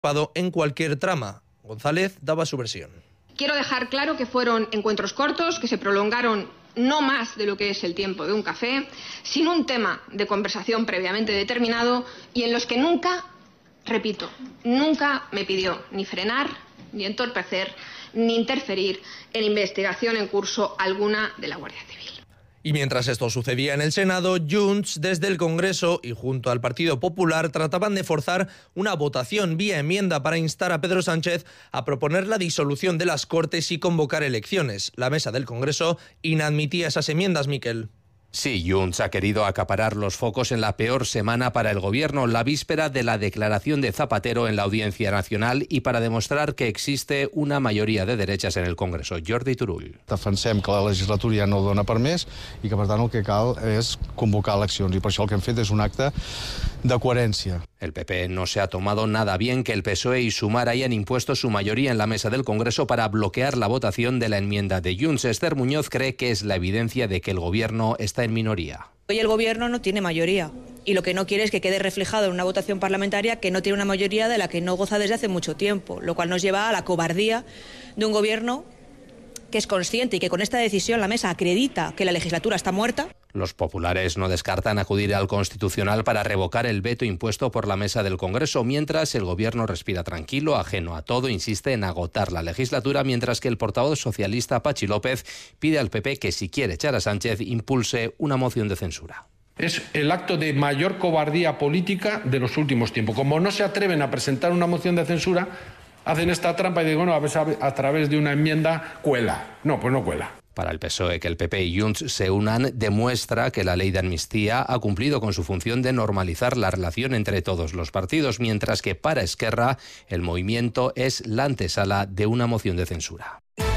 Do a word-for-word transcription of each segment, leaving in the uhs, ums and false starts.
en cualquier trama. González daba su versión. Quiero dejar claro que fueron encuentros cortos, que se prolongaron no más de lo que es el tiempo de un café, sin un tema de conversación previamente determinado y en los que nunca, repito, nunca me pidió ni frenar, ni entorpecer, ni interferir en investigación en curso alguna de la Guardia Civil. Y mientras esto sucedía en el Senado, Junts desde el Congreso y junto al Partido Popular trataban de forzar una votación vía enmienda para instar a Pedro Sánchez a proponer la disolución de las Cortes y convocar elecciones. La mesa del Congreso inadmitía esas enmiendas, Miquel. Sí, Junts ha querido acaparar los focos en la peor semana para el Gobierno, la víspera de la declaración de Zapatero en la Audiencia Nacional i per a demostrar que existe una majoria de derechas en el Congreso. Jordi Turull. Defensem que la legislatura ja no dona per més i que, per tant, el que cal és convocar eleccions i per això el que hem fet és un acte de coherència. El P P no se ha tomado nada bien que el P S O E y Sumar hayan impuesto su mayoría en la mesa del Congreso para bloquear la votación de la enmienda de Junts. Esther Muñoz cree que es la evidencia de que el Gobierno está en minoría. Hoy el Gobierno no tiene mayoría y lo que no quiere es que quede reflejado en una votación parlamentaria que no tiene una mayoría de la que no goza desde hace mucho tiempo, lo cual nos lleva a la cobardía de un Gobierno que es consciente y que con esta decisión la mesa acredita que la legislatura está muerta. Los populares no descartan acudir al Constitucional para revocar el veto impuesto por la mesa del Congreso, mientras el Gobierno respira tranquilo, ajeno a todo, insiste en agotar la legislatura, mientras que el portavoz socialista Pachi López pide al P P que, si quiere echar a Sánchez, impulse una moción de censura. Es el acto de mayor cobardía política de los últimos tiempos. Como no se atreven a presentar una moción de censura, hacen esta trampa y digo, bueno, a ver, a través de una enmienda cuela. No, pues no cuela. Para el P S O E que el P P y Junts se unan demuestra que la ley de amnistía ha cumplido con su función de normalizar la relación entre todos los partidos, mientras que para Esquerra el movimiento es la antesala de una moción de censura.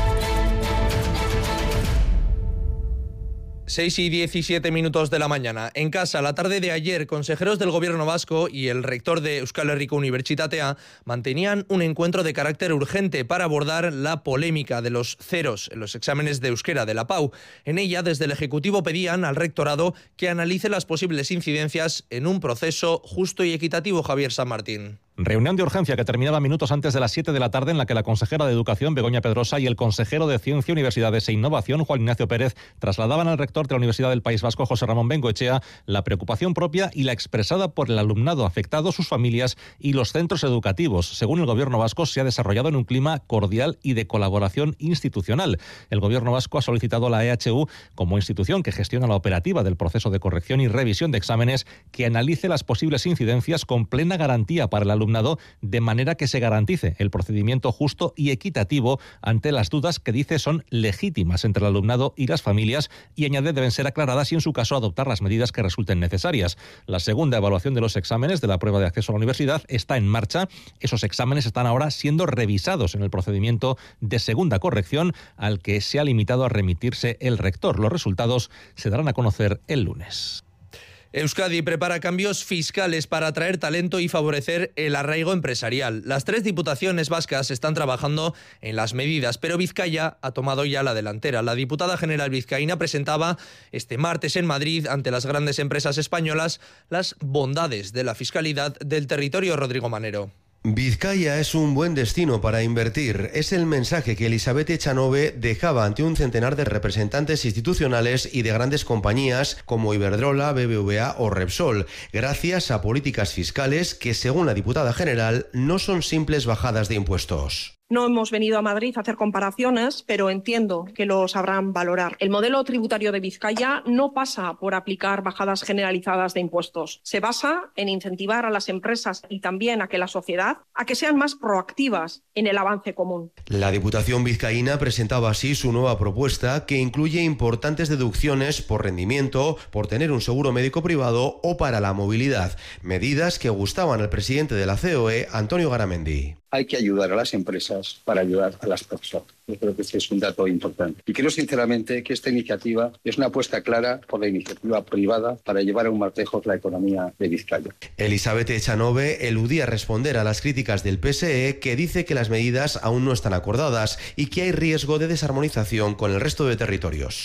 seis y diecisiete minutos de la mañana. En casa, la tarde de ayer, consejeros del Gobierno vasco y el rector de Euskal Herriko Unibertsitatea mantenían un encuentro de carácter urgente para abordar la polémica de los ceros en los exámenes de euskera de la P A U. En ella, desde el Ejecutivo pedían al rectorado que analice las posibles incidencias en un proceso justo y equitativo. Javier San Martín. Reunión de urgencia que terminaba minutos antes de las siete de la tarde, en la que la consejera de Educación, Begoña Pedrosa, y el consejero de Ciencia, Universidades e Innovación, Juan Ignacio Pérez, trasladaban al rector de la Universidad del País Vasco, José Ramón Bengoechea, la preocupación propia y la expresada por el alumnado afectado, sus familias y los centros educativos. Según el Gobierno vasco, se ha desarrollado en un clima cordial y de colaboración institucional. El Gobierno vasco ha solicitado a la E H U, como institución que gestiona la operativa del proceso de corrección y revisión de exámenes, que analice las posibles incidencias con plena garantía para el alumnado, de manera que se garantice el procedimiento justo y equitativo ante las dudas que dice son legítimas entre el alumnado y las familias, y añade deben ser aclaradas y en su caso adoptar las medidas que resulten necesarias. La segunda evaluación de los exámenes de la prueba de acceso a la universidad está en marcha. Esos exámenes están ahora siendo revisados en el procedimiento de segunda corrección al que se ha limitado a remitirse el rector. Los resultados se darán a conocer el lunes. Euskadi prepara cambios fiscales para atraer talento y favorecer el arraigo empresarial. Las tres diputaciones vascas están trabajando en las medidas, pero Vizcaya ha tomado ya la delantera. La diputada general vizcaína presentaba este martes en Madrid, ante las grandes empresas españolas, las bondades de la fiscalidad del territorio. Rodrigo Manero. Vizcaya es un buen destino para invertir. Es el mensaje que Elisabeth Echanove dejaba ante un centenar de representantes institucionales y de grandes compañías como Iberdrola, B B V A o Repsol, gracias a políticas fiscales que, según la diputada general, no son simples bajadas de impuestos. No hemos venido a Madrid a hacer comparaciones, pero entiendo que lo sabrán valorar. El modelo tributario de Vizcaya no pasa por aplicar bajadas generalizadas de impuestos. Se basa en incentivar a las empresas y también a que la sociedad a que sean más proactivas en el avance común. La Diputación vizcaína presentaba así su nueva propuesta, que incluye importantes deducciones por rendimiento, por tener un seguro médico privado o para la movilidad, medidas que gustaban al presidente de la C O E, Antonio Garamendi. Hay que ayudar a las empresas para ayudar a las personas. Yo creo que este es un dato importante. Y creo sinceramente que esta iniciativa es una apuesta clara por la iniciativa privada para llevar a un más lejos la economía de Vizcaya. Elisabeth Echanove eludía responder a las críticas del P S E, que dice que las medidas aún no están acordadas y que hay riesgo de desarmonización con el resto de territorios.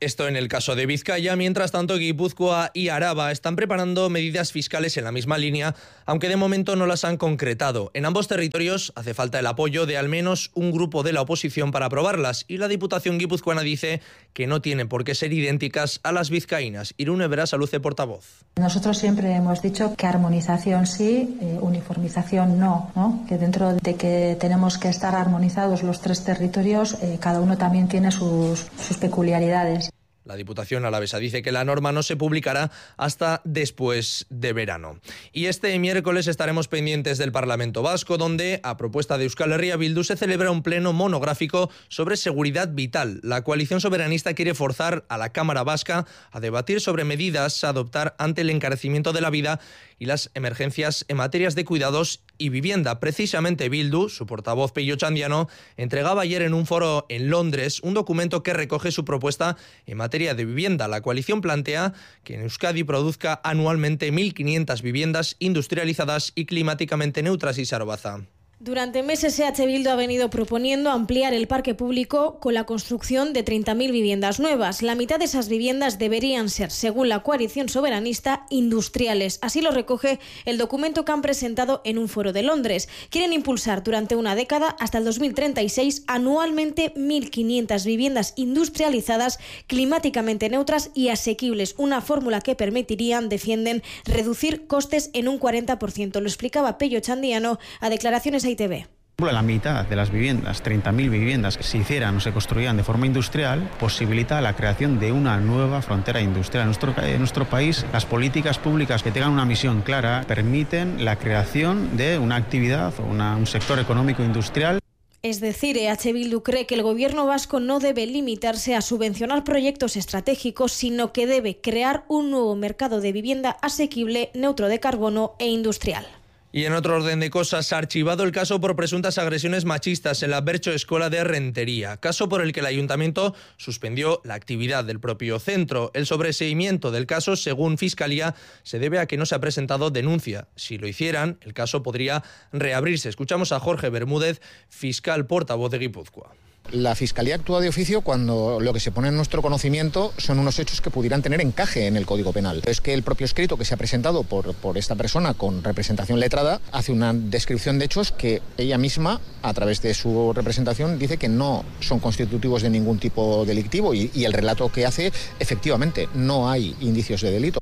Esto en el caso de Vizcaya. Mientras tanto, Guipúzcoa y Araba están preparando medidas fiscales en la misma línea, aunque de momento no las han concretado. En ambos territorios hace falta el apoyo de al menos un grupo de la oposición para aprobarlas, y la Diputación guipuzcoana dice que no tienen por qué ser idénticas a las vizcaínas. Irune Berasaluce, portavoz. Nosotros siempre hemos dicho que armonización sí, eh, uniformización no, ¿no? Que dentro de que tenemos que estar armonizados los tres territorios, eh, cada uno también tiene sus, sus peculiaridades. La Diputación alavesa dice que la norma no se publicará hasta después de verano. Y este miércoles estaremos pendientes del Parlamento Vasco, donde, a propuesta de Euskal Herria Bildu, se celebra un pleno monográfico sobre seguridad vital. La coalición soberanista quiere forzar a la Cámara Vasca a debatir sobre medidas a adoptar ante el encarecimiento de la vida y las emergencias en materias de cuidados y vivienda. Precisamente Bildu, su portavoz Pello Chandiano, entregaba ayer en un foro en Londres un documento que recoge su propuesta en materia de vivienda. La coalición plantea que en Euskadi produzca anualmente mil quinientas viviendas industrializadas y climáticamente neutras. Y Sarobaza. Durante meses, E H Bildu ha venido proponiendo ampliar el parque público con la construcción de treinta mil viviendas nuevas. La mitad de esas viviendas deberían ser, según la coalición soberanista, industriales. Así lo recoge el documento que han presentado en un foro de Londres. Quieren impulsar durante una década, hasta el dos mil treinta y seis, anualmente mil quinientas viviendas industrializadas, climáticamente neutras y asequibles. Una fórmula que permitiría, defienden, reducir costes en un cuarenta por ciento. Lo explicaba Pello Chandiano a declaraciones a I T V. La mitad de las viviendas, treinta mil viviendas que se hicieran o se construían de forma industrial, posibilita la creación de una nueva frontera industrial. En nuestro, en nuestro país, las políticas públicas que tengan una misión clara permiten la creación de una actividad o una, un sector económico industrial. Es decir, E H Bildu cree que el gobierno vasco no debe limitarse a subvencionar proyectos estratégicos, sino que debe crear un nuevo mercado de vivienda asequible, neutro de carbono e industrial. Y en otro orden de cosas, ha archivado el caso por presuntas agresiones machistas en la Bercho Escola de Rentería, caso por el que el ayuntamiento suspendió la actividad del propio centro. El sobreseimiento del caso, según Fiscalía, se debe a que no se ha presentado denuncia. Si lo hicieran, el caso podría reabrirse. Escuchamos a Jorge Bermúdez, fiscal portavoz de Guipúzcoa. La Fiscalía actúa de oficio cuando lo que se pone en nuestro conocimiento son unos hechos que pudieran tener encaje en el Código Penal. Es que el propio escrito que se ha presentado por, por esta persona con representación letrada hace una descripción de hechos que ella misma, a través de su representación, dice que no son constitutivos de ningún tipo delictivo y, y el relato que hace, efectivamente, no hay indicios de delito.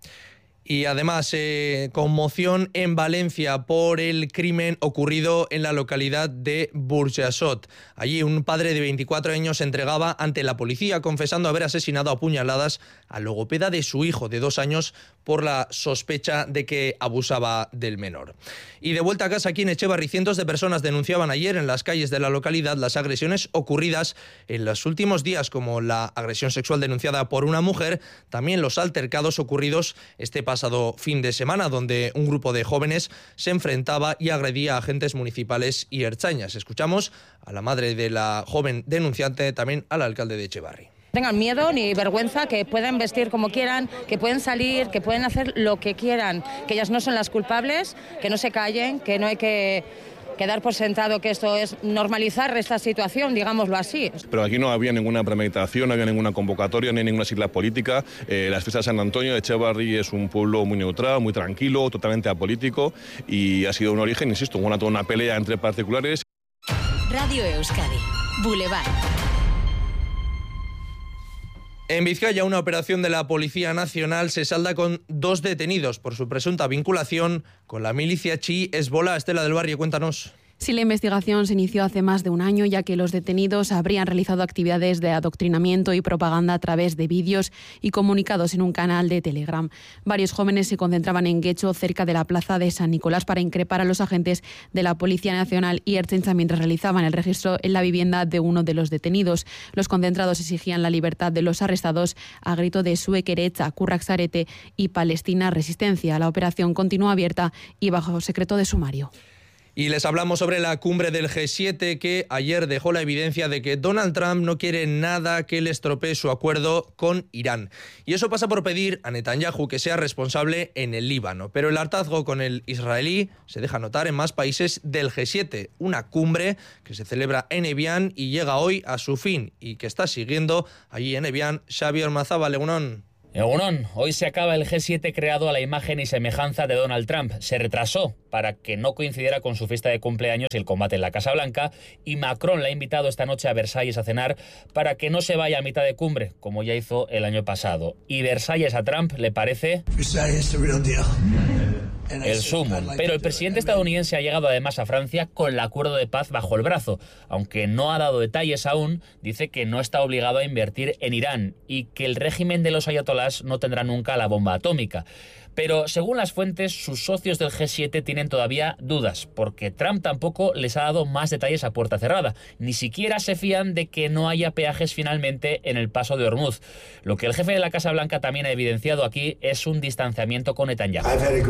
Y además, eh, conmoción en Valencia por el crimen ocurrido en la localidad de Burjasot. Allí un padre de veinticuatro años se entregaba ante la policía confesando haber asesinado a puñaladas al logopeda de su hijo de dos años por la sospecha de que abusaba del menor. Y de vuelta a casa aquí en Echevarri, cientos de personas denunciaban ayer en las calles de la localidad las agresiones ocurridas en los últimos días, como la agresión sexual denunciada por una mujer, también los altercados ocurridos este pasado pasado fin de semana, donde un grupo de jóvenes se enfrentaba y agredía a agentes municipales y ertzainas. Escuchamos a la madre de la joven denunciante, también al alcalde de Echevarri. Tengan miedo ni vergüenza, que pueden vestir como quieran, que pueden salir, que pueden hacer lo que quieran, que ellas no son las culpables, que no se callen, que no hay que... que dar por sentado que esto es normalizar esta situación, digámoslo así. Pero aquí no había ninguna premeditación, no había ninguna convocatoria, ni ninguna sigla política. Eh, las fiestas de San Antonio, Echevarri es un pueblo muy neutral, muy tranquilo, totalmente apolítico, y ha sido un origen, insisto, una, toda una pelea entre particulares. Radio Euskadi, Boulevard. En Vizcaya, una operación de la Policía Nacional se salda con dos detenidos por su presunta vinculación con la milicia chií Hezbolá. Estela del Barrio, cuéntanos. Sí, la investigación se inició hace más de un año, ya que los detenidos habrían realizado actividades de adoctrinamiento y propaganda a través de vídeos y comunicados en un canal de Telegram. Varios jóvenes se concentraban en Guecho, cerca de la plaza de San Nicolás, para increpar a los agentes de la Policía Nacional y Ertzaintza mientras realizaban el registro en la vivienda de uno de los detenidos. Los concentrados exigían la libertad de los arrestados a grito de Suekeretz, Kurraxarete y Palestina Resistencia. La operación continúa abierta y bajo secreto de sumario. Y les hablamos sobre la cumbre del G siete que ayer dejó la evidencia de que Donald Trump no quiere nada que le estropee su acuerdo con Irán. Y eso pasa por pedir a Netanyahu que sea responsable en el Líbano. Pero el hartazgo con el israelí se deja notar en más países del G siete, una cumbre que se celebra en Evian y llega hoy a su fin y que está siguiendo allí en Evian Xavi Ormazábal. Egunon. Egunon, hoy se acaba el G siete creado a la imagen y semejanza de Donald Trump. Se retrasó para que no coincidiera con su fiesta de cumpleaños y el combate en la Casa Blanca, y Macron le ha invitado esta noche a Versalles a cenar para que no se vaya a mitad de cumbre, como ya hizo el año pasado. Y Versalles a Trump le parece el sumum. Pero el presidente estadounidense ha llegado además a Francia con el acuerdo de paz bajo el brazo. Aunque no ha dado detalles aún, dice que no está obligado a invertir en Irán y que el régimen de los ayatolás no tendrá nunca la bomba atómica. Pero según las fuentes, sus socios del G siete tienen todavía dudas, porque Trump tampoco les ha dado más detalles a puerta cerrada. Ni siquiera se fían de que no haya peajes finalmente en el paso de Hormuz. Lo que el jefe de la Casa Blanca también ha evidenciado aquí es un distanciamiento con Netanyahu.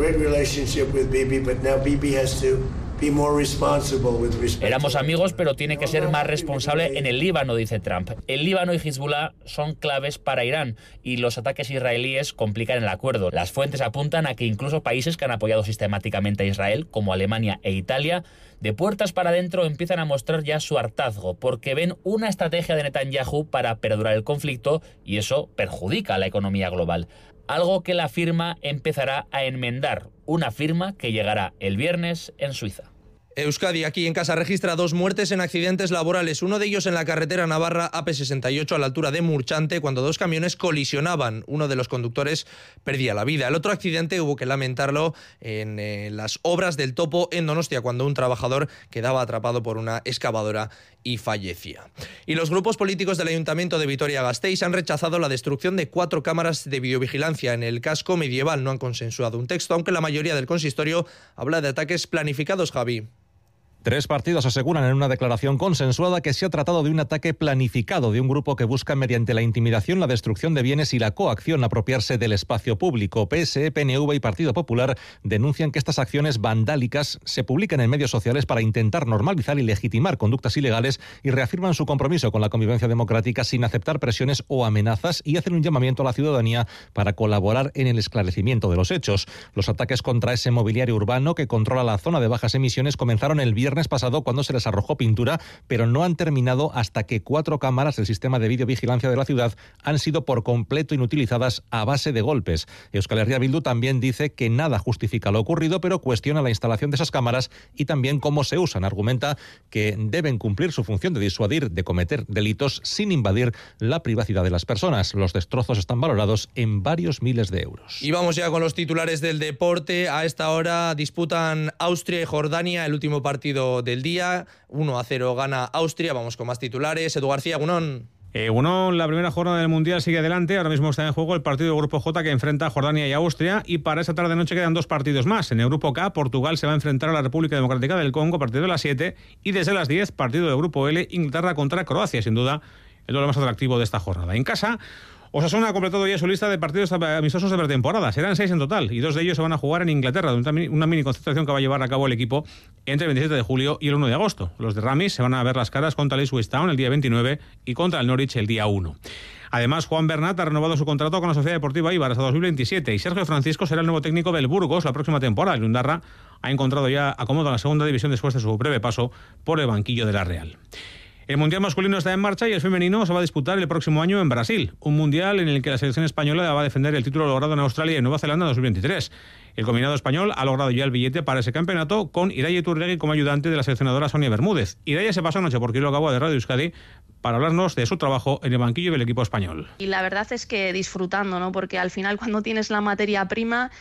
Éramos amigos, pero tiene que ser más responsable en el Líbano, dice Trump. El Líbano y Hezbollah son claves para Irán y los ataques israelíes complican el acuerdo. Las fuentes apuntan a que incluso países que han apoyado sistemáticamente a Israel, como Alemania e Italia, de puertas para adentro empiezan a mostrar ya su hartazgo, porque ven una estrategia de Netanyahu para perdurar el conflicto y eso perjudica a la economía global. Algo que la firma empezará a enmendar, una firma que llegará el viernes en Suiza. Euskadi, aquí en casa, registra dos muertes en accidentes laborales, uno de ellos en la carretera Navarra A P sesenta y ocho a la altura de Murchante, cuando dos camiones colisionaban. Uno de los conductores perdía la vida. El otro accidente hubo que lamentarlo en eh, las obras del Topo en Donostia, cuando un trabajador quedaba atrapado por una excavadora y fallecía. Y los grupos políticos del Ayuntamiento de Vitoria-Gasteiz han rechazado la destrucción de cuatro cámaras de videovigilancia en el casco medieval. No han consensuado un texto, aunque la mayoría del consistorio habla de ataques planificados, Javi. Tres partidos aseguran en una declaración consensuada que se ha tratado de un ataque planificado de un grupo que busca mediante la intimidación, la destrucción de bienes y la coacción apropiarse del espacio público. P S E, P N V y Partido Popular denuncian que estas acciones vandálicas se publican en medios sociales para intentar normalizar y legitimar conductas ilegales y reafirman su compromiso con la convivencia democrática sin aceptar presiones o amenazas y hacen un llamamiento a la ciudadanía para colaborar en el esclarecimiento de los hechos. Los ataques contra ese mobiliario urbano que controla la zona de bajas emisiones comenzaron el viernes viernes pasado cuando se les arrojó pintura, pero no han terminado hasta que cuatro cámaras del sistema de videovigilancia de la ciudad han sido por completo inutilizadas a base de golpes. Euskal Herria Bildu también dice que nada justifica lo ocurrido, pero cuestiona la instalación de esas cámaras y también cómo se usan. Argumenta que deben cumplir su función de disuadir de cometer delitos sin invadir la privacidad de las personas. Los destrozos están valorados en varios miles de euros. Y vamos ya con los titulares del deporte. A esta hora disputan Austria y Jordania el último partido del día. uno a cero gana Austria. Vamos con más titulares. Edu García, Gunón. Eh, uno, la primera jornada del Mundial sigue adelante. Ahora mismo está en juego el partido del Grupo J que enfrenta a Jordania y Austria. Y para esta tarde-noche quedan dos partidos más. En el Grupo K, Portugal se va a enfrentar a la República Democrática del Congo a partir de las siete. Y desde las diez, partido del Grupo L, Inglaterra contra Croacia. Sin duda, el duelo más atractivo de esta jornada. En casa, Osasuna ha completado ya su lista de partidos amistosos de pretemporada. Serán seis en total y dos de ellos se van a jugar en Inglaterra, una mini concentración que va a llevar a cabo el equipo entre el veintisiete de julio y el uno de agosto. Los de Ramis se van a ver las caras contra el Ipswich Town el día veintinueve y contra el Norwich el día uno. Además, Juan Bernat ha renovado su contrato con la Sociedad Deportiva Eibar hasta dos mil veintisiete y Sergio Francisco será el nuevo técnico del Burgos la próxima temporada. El Undarra ha encontrado ya acomodo en la segunda división después de su breve paso por el banquillo de la Real. El Mundial masculino está en marcha y el femenino se va a disputar el próximo año en Brasil. Un Mundial en el que la selección española va a defender el título logrado en Australia y Nueva Zelanda en dos mil veintitrés. El combinado español ha logrado ya el billete para ese campeonato con Iraia Iturregui como ayudante de la seleccionadora Sonia Bermúdez. Iraia se pasó anoche por Kilo Gabo de Radio Euskadi para hablarnos de su trabajo en el banquillo del equipo español. Y la verdad es que disfrutando, ¿no? Porque al final cuando tienes la materia prima,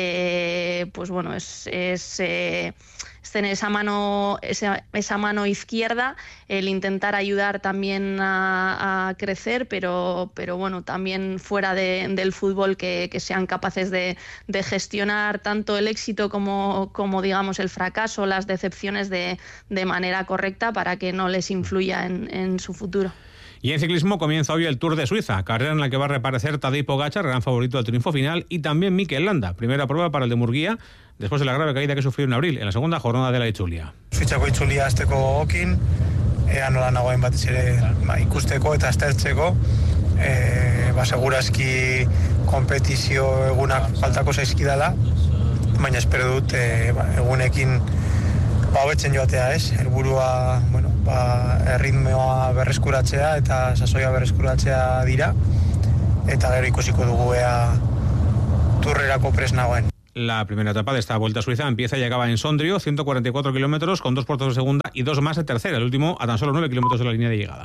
eh, pues bueno, es... es eh... tener esa mano, esa, esa mano izquierda, el intentar ayudar también a, a crecer, pero, pero bueno, también fuera de, del fútbol que, que sean capaces de, de gestionar tanto el éxito como, como digamos el fracaso, las decepciones de, de manera correcta para que no les influya en, en su futuro. Y en ciclismo comienza hoy el Tour de Suiza, carrera en la que va a reaparecer Tadej Pogačar, gran favorito al triunfo final, y también Mikel Landa, primera prueba para el de Murguía, después de la grave caída que sufrió en abril, en la segunda jornada de la Itzulia. Suitzako Itzulia hasteko okin, ea nola nagoen batez ere ba, ikusteko eta aztertzeko, e, ba, segurazki kompetizio egunak faltako zaizkidala, baina espero dut e, ba, egunekin ba, hobetzen joatea, ez? Helburua, bueno, ba, erritmoa berreskuratzea eta sasoia berreskuratzea dira, eta gero ikusiko dugu ea turrerako prest nagoen. La primera etapa de esta Vuelta a Suiza empieza y acaba en Sondrio, ciento cuarenta y cuatro kilómetros, con dos puertos de segunda y dos más de tercera, el último a tan solo nueve kilómetros de la línea de llegada.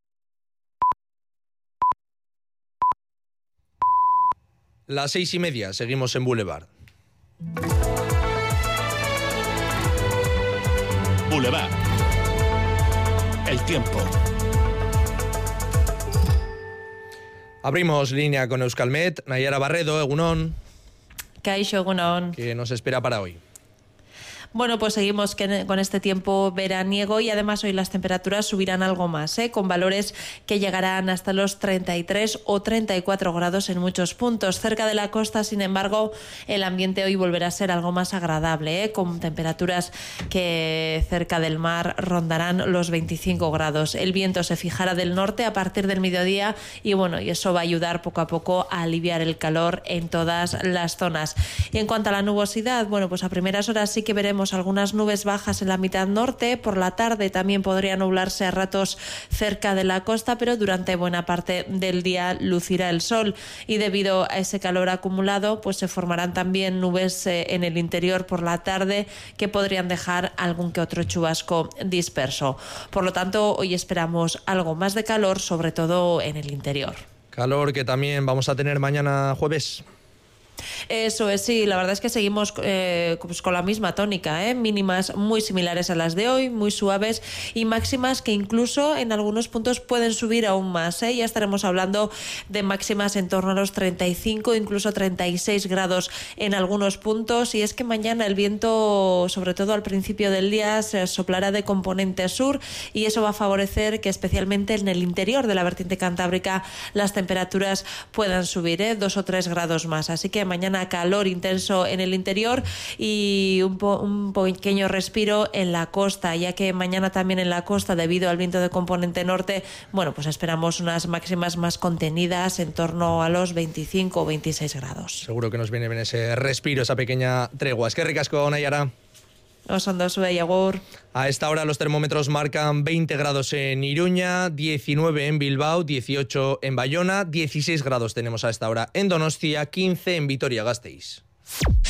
Las seis y media, seguimos en Boulevard. Boulevard. El tiempo. Abrimos línea con Euskalmet. Nayara Barredo, Egunon. Kaixo, Egunon. ¿Qué nos espera para hoy? Bueno, pues seguimos con este tiempo veraniego y además hoy las temperaturas subirán algo más, ¿eh? Con valores que llegarán hasta los treinta y tres o treinta y cuatro grados en muchos puntos. Cerca de la costa, sin embargo, el ambiente hoy volverá a ser algo más agradable, ¿eh? Con temperaturas que cerca del mar rondarán los veinticinco grados. El viento se fijará del norte a partir del mediodía y bueno, y eso va a ayudar poco a poco a aliviar el calor en todas las zonas. Y en cuanto a la nubosidad, bueno, pues a primeras horas sí que veremos algunas nubes bajas en la mitad norte. Por la tarde también podría nublarse a ratos cerca de la costa, pero durante buena parte del día lucirá el sol y debido a ese calor acumulado pues se formarán también nubes eh, en el interior por la tarde que podrían dejar algún que otro chubasco disperso. Por lo tanto, hoy esperamos algo más de calor, sobre todo en el interior. Calor que también vamos a tener mañana jueves. Eso es, sí, la verdad es que seguimos eh, pues con la misma tónica, ¿eh? Mínimas muy similares a las de hoy, muy suaves y máximas que incluso en algunos puntos pueden subir aún más, ¿eh? Ya estaremos hablando de máximas en torno a los treinta y cinco, incluso treinta y seis grados en algunos puntos y es que mañana el viento, sobre todo al principio del día, se soplará de componente sur y eso va a favorecer que especialmente en el interior de la vertiente cantábrica las temperaturas puedan subir, ¿eh? Dos o tres grados más, así que mañana calor intenso en el interior y un, po- un pequeño respiro en la costa, ya que mañana también en la costa, debido al viento de componente norte, bueno, pues esperamos unas máximas más contenidas en torno a los veinticinco o veintiséis grados. Seguro que nos viene bien ese respiro, esa pequeña tregua. Es que ricasco, Nayara. Oso y agur. A esta hora los termómetros marcan veinte grados en Iruña, diecinueve en Bilbao, dieciocho en Bayona, dieciséis grados tenemos a esta hora en Donostia, quince en Vitoria-Gasteiz.